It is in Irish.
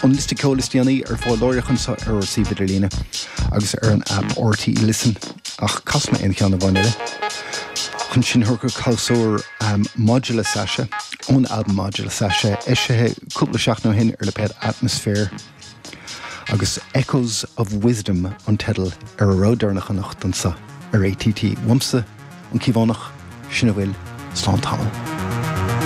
lista cólistianaí ar fáil láirichan sa ar sí Lína agus ar an app RTE Listen ach casma in cheanna bhainile. Chun sin thurca calsóir Modula Sasha, ón album Modula Sasha, isithe cúpla seach nó hin ar le péad Atmosphere agus Echoes of Wisdom an tedal ar a ródernach an nachtan sa ar ATT. Wamsa an cíbhánach sinna bhfuil slán tamil.